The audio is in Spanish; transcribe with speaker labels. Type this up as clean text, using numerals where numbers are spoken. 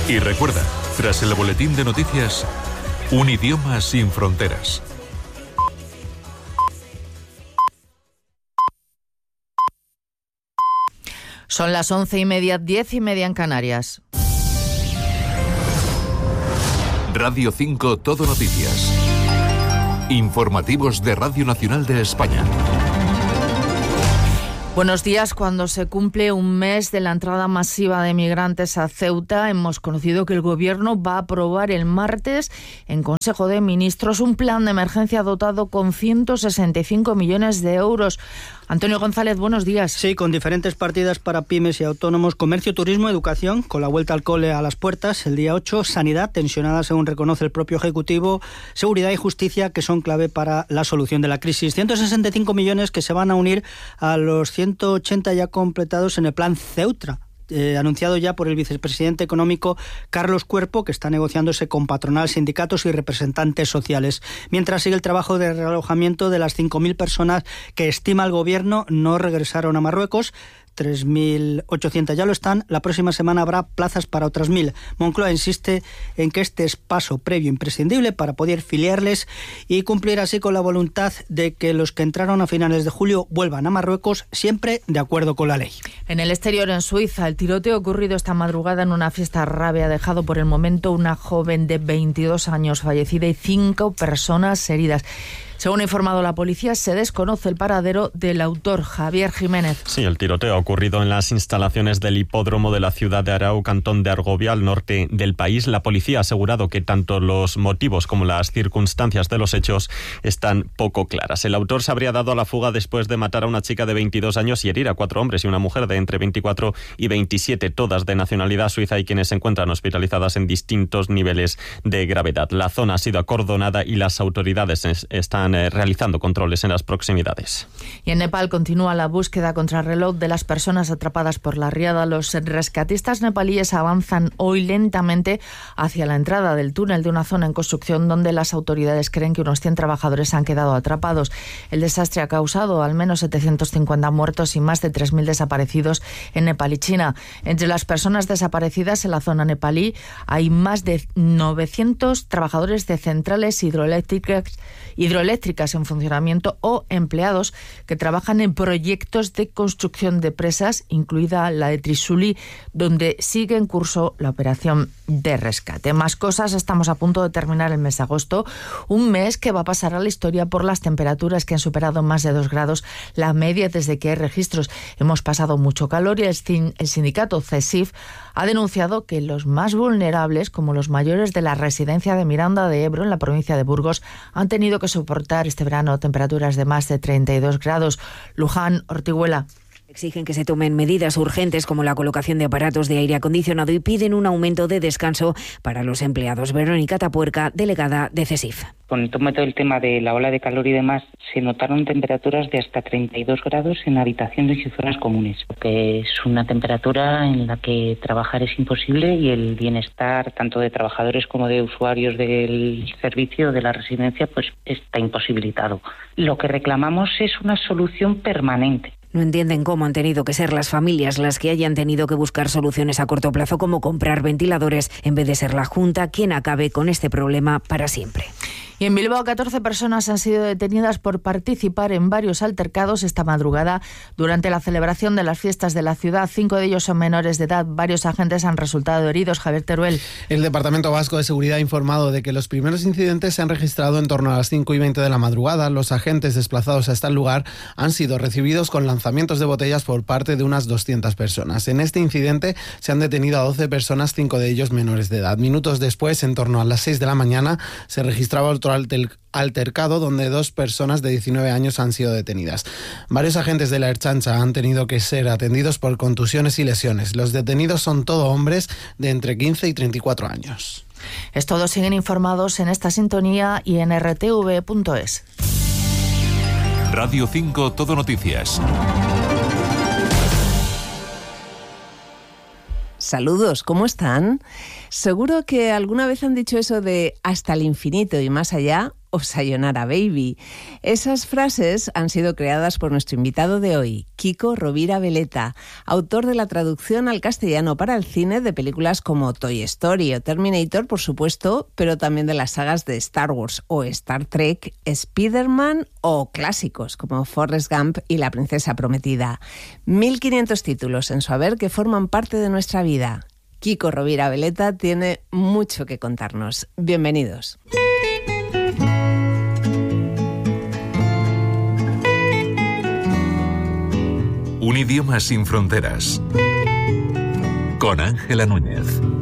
Speaker 1: Y recuerda, tras el boletín de noticias, un idioma sin fronteras.
Speaker 2: Son las 11:30, 10:30 en Canarias.
Speaker 1: Radio 5 Todo Noticias. Informativos de Radio Nacional de España.
Speaker 2: Buenos días. Cuando se cumple un mes de la entrada masiva de migrantes a Ceuta, hemos conocido que el Gobierno va a aprobar el martes en Consejo de Ministros un plan de emergencia dotado con 165 millones de euros. Antonio González, buenos días.
Speaker 3: Sí, con diferentes partidas para pymes y autónomos, comercio, turismo, educación, con la vuelta al cole a las puertas el día 8, sanidad, tensionada según reconoce el propio Ejecutivo, seguridad y justicia, que son clave para la solución de la crisis. 165 millones que se van a unir a los 180 ya completados en el plan Ceuta, anunciado ya por el vicepresidente económico Carlos Cuerpo, que está negociándose con patronal, sindicatos y representantes sociales. Mientras sigue el trabajo de realojamiento de las 5.000 personas que estima el Gobierno no regresaron a Marruecos. 3.800 ya lo están. La próxima semana habrá plazas para otras 1.000. Moncloa insiste en que este es paso previo imprescindible para poder filiarles y cumplir así con la voluntad de que los que entraron a finales de julio vuelvan a Marruecos, siempre de acuerdo con la ley.
Speaker 2: En el exterior, en Suiza, el tiroteo ocurrido esta madrugada en una fiesta árabe ha dejado por el momento una joven de 22 años fallecida y 5 personas heridas. Según ha informado la policía, se desconoce el paradero del autor, Javier Jiménez.
Speaker 4: Sí, el tiroteo ha ocurrido en las instalaciones del hipódromo de la ciudad de Arau, cantón de Argovia, al norte del país. La policía ha asegurado que tanto los motivos como las circunstancias de los hechos están poco claras. El autor se habría dado a la fuga después de matar a una chica de 22 años y herir a 4 hombres y una mujer de entre 24 y 27, todas de nacionalidad suiza y quienes se encuentran hospitalizadas en distintos niveles de gravedad. La zona ha sido acordonada y las autoridades están realizando controles en las proximidades.
Speaker 2: Y en Nepal continúa la búsqueda contrarreloj de las personas atrapadas por la riada. Los rescatistas nepalíes avanzan hoy lentamente hacia la entrada del túnel de una zona en construcción donde las autoridades creen que unos 100 trabajadores han quedado atrapados. El desastre ha causado al menos 750 muertos y más de 3.000 desaparecidos en Nepal y China. Entre las personas desaparecidas en la zona nepalí hay más de 900 trabajadores de centrales hidroeléctricas en funcionamiento o empleados que trabajan en proyectos de construcción de presas, incluida la de Trisuli, donde sigue en curso la operación de rescate. Más cosas, estamos a punto de terminar el mes de agosto, un mes que va a pasar a la historia por las temperaturas que han superado más de 2 grados la media desde que hay registros. Hemos pasado mucho calor y el sindicato CESIF ha denunciado que los más vulnerables, como los mayores de la residencia de Miranda de Ebro, en la provincia de Burgos, han tenido que soportar este verano temperaturas de más de 32 grados. Luján Ortiguela.
Speaker 5: Exigen que se tomen medidas urgentes como la colocación de aparatos de aire acondicionado y piden un aumento de descanso para los empleados. Verónica Tapuerca, delegada de CESIF.
Speaker 6: Con todo el tema de la ola de calor y demás, se notaron temperaturas de hasta 32 grados en habitaciones y zonas comunes, porque es una temperatura en la que trabajar es imposible y el bienestar tanto de trabajadores como de usuarios del servicio de la residencia pues está imposibilitado. Lo que reclamamos es una solución permanente.
Speaker 5: No entienden cómo han tenido que ser las familias las que hayan tenido que buscar soluciones a corto plazo, como comprar ventiladores, en vez de ser la Junta quien acabe con este problema para siempre.
Speaker 2: Y en Bilbao, 14 personas han sido detenidas por participar en varios altercados esta madrugada durante la celebración de las fiestas de la ciudad. 5 de ellos son menores de edad. Varios agentes han resultado heridos. Javier Teruel.
Speaker 7: El Departamento Vasco de Seguridad ha informado de que los primeros incidentes se han registrado en torno a las 5:20 de la madrugada. Los agentes desplazados hasta el lugar han sido recibidos con lanzamientos de botellas por parte de unas 200 personas. En este incidente se han detenido a 12 personas, 5 de ellos menores de edad. Minutos después, en torno a las 6 de la mañana, se registraba otro altercado donde 2 personas de 19 años han sido detenidas. Varios agentes de la Ertzaintza han tenido que ser atendidos por contusiones y lesiones. Los detenidos son todo hombres de entre 15 y 34 años.
Speaker 2: Es todo. Siguen informados en esta sintonía y en rtv.es.
Speaker 1: Radio 5 Todo Noticias.
Speaker 8: Saludos, ¿cómo están? Seguro que alguna vez han dicho eso de hasta el infinito y más allá, o sayonara baby. Esas frases han sido creadas por nuestro invitado de hoy, Kiko Rovira Veleta, autor de la traducción al castellano para el cine de películas como Toy Story o Terminator, por supuesto, pero también de las sagas de Star Wars o Star Trek, Spider-Man o clásicos como Forrest Gump y La princesa prometida. 1500 títulos en su haber que forman parte de nuestra vida. Kiko Rovira Veleta tiene mucho que contarnos. Bienvenidos.
Speaker 1: Un idioma sin fronteras. Con Ángela Núñez.